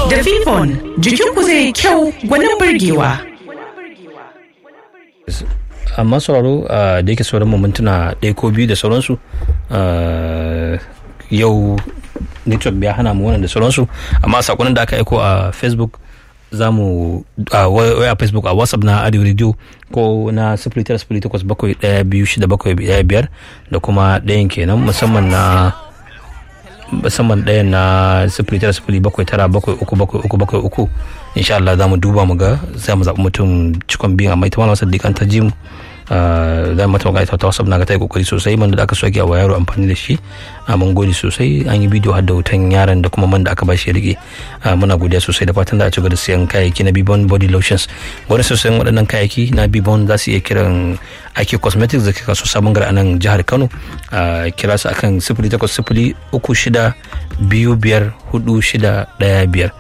Da Vivon, jikinku zai kyau gwanin burgewa. Amma sauraro da yake sauran mintuna ɗaya ko biyu da sauransu, yau network biya hana mu wannan da sauransu, amma sakonin da aka aiko a Facebook za mu a Facebook a WhatsApp na Arewa Radio ko na 08087126715 da kuma ɗayan kenan musamman ɗayan na 08079737373 insha Allah za mu duba mu ga za mu zaɓi mutum cikon biyu amma ita ma wasu dikan ta ji mu za mu mata magana ta WhatsApp na ga ta yi kokari sosai man da aka soke a yaro amfani da shi mun gode sosai an yi bidiyo har da hoton yaron da kuma man da aka bashi ya rike muna godiya sosai da fatan da a ci gaba da siyan kayayyaki na Bibon body lotions wani sosai waɗannan kayayyaki na Bibon za su iya kiran ake cosmetics da ke kaso sabon gari a nan jihar Kano kira su akan 08036254615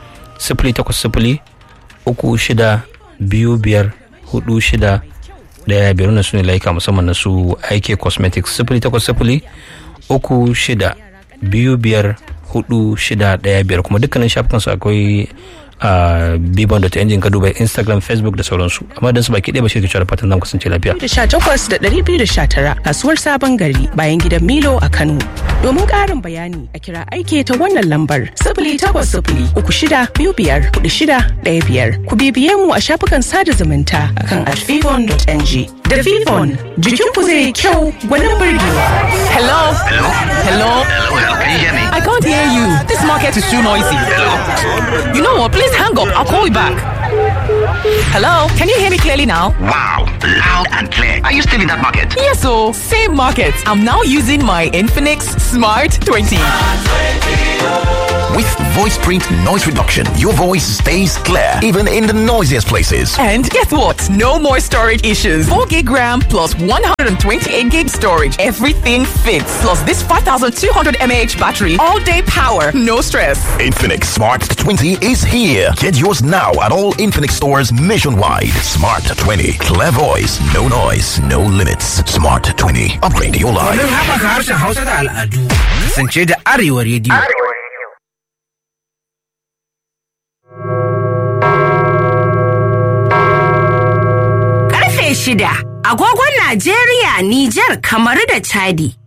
08036254615 wannan su ne layuka musamman na su aike cosmetics 08036254615 kuma dukkanin shafukansu akwai bibon.ng ka duba Instagram, Facebook da sauransu amma don su baki ɗaya ba shi ke cewa fatan zamu kasance lafiya. 18,219 kasuwar sabon gari bayan gidan Milo a Kano. Domin ƙarin bayani a kira aike ta wannan lambar 08036254615. Ku bibiye mu a shafukan sada zumunta akan @vivon.ng. Da Vivon, jikinku zai kyau gwanin burgewa. Hello? Can you hear me? I can't hear you. This market is too noisy. You know what? Please hang up. I'll call you back. Hello? Can you hear me clearly now? Wow, loud and clear. Are you still in that market? Yes, so same market. I'm now using my Infinix Smart 20. With VoicePrint noise reduction, your voice stays clear even in the noisiest places. And guess what? No more storage issues. 4 gig RAM plus 128 gig storage. Everything fits. Plus this 5,200 mAh battery. All day power. No stress. Infinix Smart 20 is here. Get yours now at all Infinix stores nationwide. Smart 20. Clear voice. No noise. No limits. Smart 20. Upgrade your life. Domin haɓaka harshen Hausa da al'adu. Kasance da Arewa Radio. Karfe 6 agogon Najeriya, Nijar, Kamaru da Chadi.